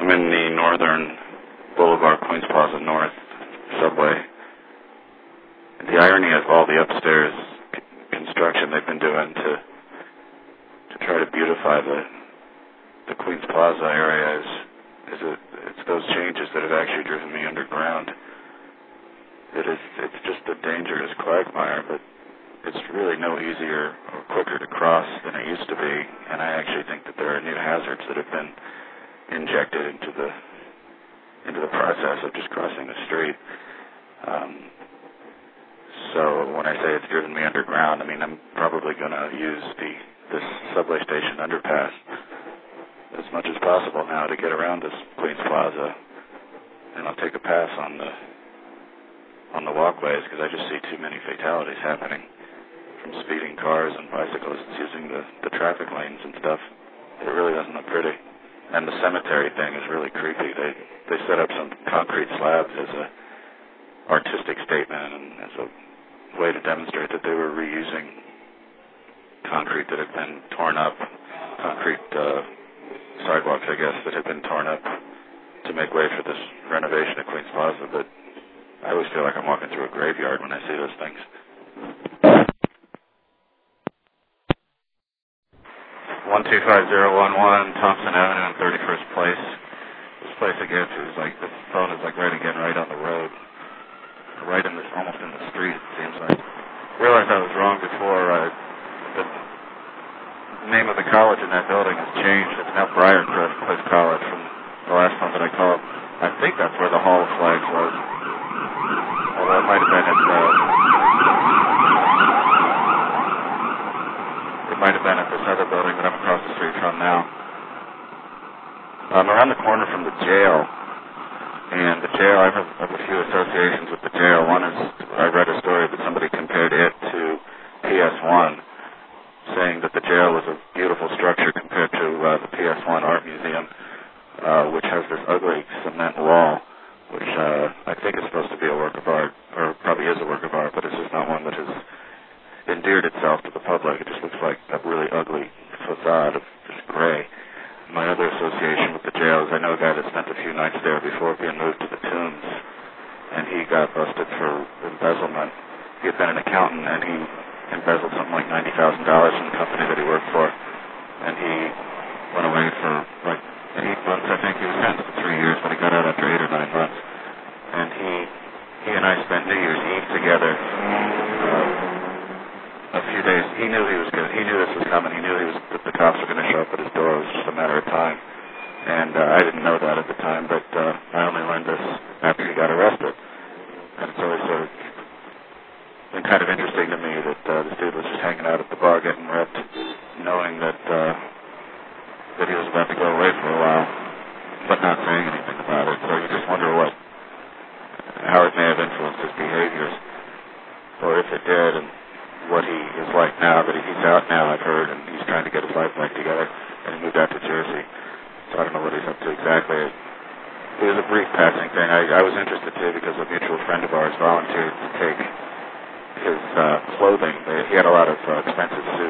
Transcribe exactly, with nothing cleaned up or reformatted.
I'm in the northern Boulevard Queens Plaza North subway. The irony of all the upstairs c- construction they've been doing to to try to beautify the the Queens Plaza area is is it, it's those changes that have actually driven me underground. It is it's just a dangerous quagmire, but it's really no easier or quicker to cross than it used to be, and I actually think that there are new hazards that have been injected into the into the process of just crossing the street. Um, so when I say it's driven me underground, I mean I'm probably going to use the this subway station underpass as much as possible now to get around this Queens Plaza, and I'll take a pass on the on the walkways because I just see too many fatalities happening from speeding cars and bicyclists using the, the traffic lanes and stuff. It really doesn't look pretty. And the cemetery thing is really creepy. They they set up some concrete slabs as a artistic statement and as a way to demonstrate that they were reusing concrete that had been torn up, concrete uh, sidewalks, I guess, that had been torn up to make way for this renovation at Queens Plaza. But I always feel like I'm walking through a graveyard when I see those things. one two five zero one one Thompson Avenue and thirty-first Place. This place again is like, the phone is like right again, right on the road. Right in this, almost in the street, it seems like. I realized I was wrong before. Uh, the name of the college in that building has changed. It's now Briarcliff College from the last one that I called. I think that's where the Hall of Flags was. Although it might have been at the... It might have been at this other building that I'm across the street from now. I'm around the corner from the jail, and the jail, I have, I have a few associations with the jail. One is, I read a story that somebody compared it to P S one, saying that the jail was a beautiful structure compared to uh, the P S one Art Museum, uh, which has this ugly cement wall, which uh, I think is supposed to be a work of art, or probably is a work of art, but it's just not one that has endeared itself to the public. It just looks like a really ugly facade of just gray. My other association with the jail is I know a guy that spent a few nights there before being moved to the Tombs, and he got busted for embezzlement. He had been an accountant, and he embezzled something like ninety thousand dollars from the company that he worked for, and he went away for like eight months, I think. He was sentenced to three years, but he got out after eight or nine months. And he he and I spent New Year's Eve together. Uh, A few days, he knew he was good. He knew this was coming. He knew he was that the cops were going to show up at his door. It was just a matter of time, and uh, I didn't know that at the time. But uh, I only learned this after he got arrested, and it's always sort of been kind of interesting to me that uh, this dude was just hanging out at the bar getting ripped, knowing that uh, that he was about to go away for a while, but not saying anything about it. So you just wonder what how it may have influenced his behaviors, or if it did, and what he is like now, that he's out now, I've heard, and he's trying to get his life back together, and he moved out to Jersey. So I don't know what he's up to exactly. It was a brief passing thing. I, I was interested, too, because a mutual friend of ours volunteered to take his uh, clothing. He had a lot of uh, expensive suits.